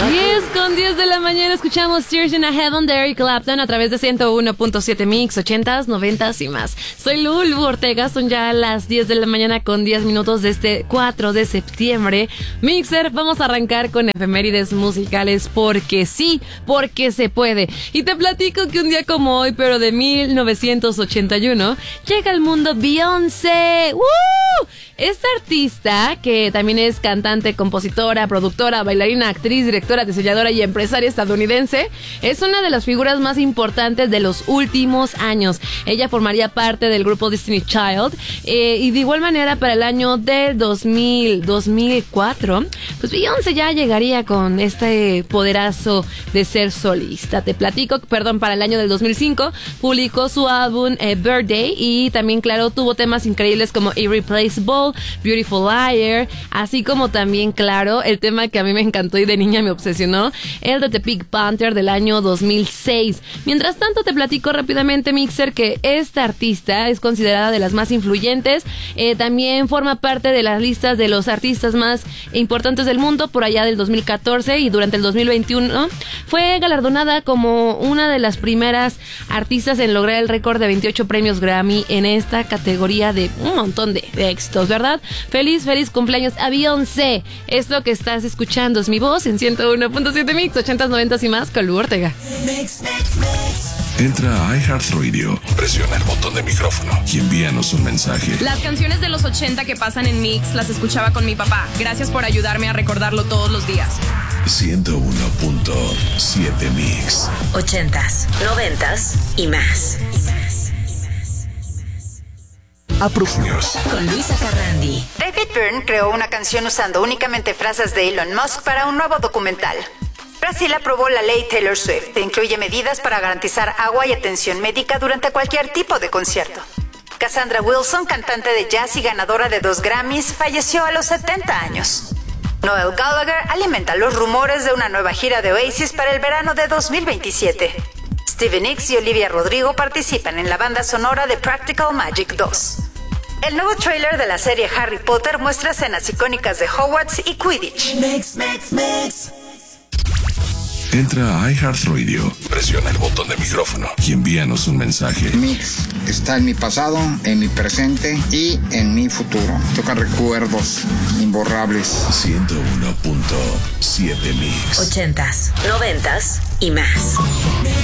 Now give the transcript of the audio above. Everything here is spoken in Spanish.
10:10 de la mañana escuchamos Tears in a Heaven de Eric Clapton a través de 101.7 Mix, 80s, 90s y más. Soy Lulu Ortega, son ya las 10 de la mañana con 10 minutos de este 4 de septiembre. Mixer, vamos a arrancar con efemérides musicales porque sí, porque se puede. Y te platico que un día como hoy, pero de 1981, llega al mundo Beyoncé. ¡Woo! Esta artista, que también es cantante, compositora, productora, bailarina, actriz, directora, diseñadora y empresaria estadounidense, es una de las figuras más importantes de los últimos años. Ella formaría parte del grupo Destiny Child y de igual manera para el año del 2004, pues Beyoncé ya llegaría con este poderazo de ser solista. Te platico, para el año del 2005 publicó su álbum Birthday y también, claro, tuvo temas increíbles como Irreplaceable, Beautiful Liar, así como también, claro, el tema que a mí me encantó y de niña me obsesionó, el de The Pink Panther del año 2006. Mientras tanto, te platico rápidamente, Mixer, que esta artista es considerada de las más influyentes, también forma parte de las listas de los artistas más importantes del mundo por allá del 2014 y durante el 2021 fue galardonada como una de las primeras artistas en lograr el récord de 28 premios Grammy en esta categoría de un montón de éxitos, ¿verdad? Feliz cumpleaños a Beyoncé. Esto que estás escuchando es mi voz en 101.7 Mix, 80s, 90s y más con Lu Ortega. Entra a iHeartRadio, presiona el botón de micrófono y envíanos un mensaje. Las canciones de los 80 que pasan en Mix las escuchaba con mi papá. Gracias por ayudarme a recordarlo todos los días. 101.7 Mix. 80s, 90s y más. Con Luisa Carrandi. David Byrne creó una canción usando únicamente frases de Elon Musk para un nuevo documental. Brasil aprobó la ley Taylor Swift, que incluye medidas para garantizar agua y atención médica durante cualquier tipo de concierto. Cassandra Wilson, cantante de jazz y ganadora de 2 Grammys, falleció a los 70 años. Noel Gallagher alimenta los rumores de una nueva gira de Oasis para el verano de 2027. Stevie Nicks y Olivia Rodrigo participan en la banda sonora de Practical Magic 2. El nuevo tráiler de la serie Harry Potter muestra escenas icónicas de Hogwarts y Quidditch. Entra a iHeartRadio, presiona el botón de micrófono y envíanos un mensaje. Mix está en mi pasado, en mi presente y en mi futuro. Toca recuerdos imborrables. 101.7 Mix. 80s, 90s y más.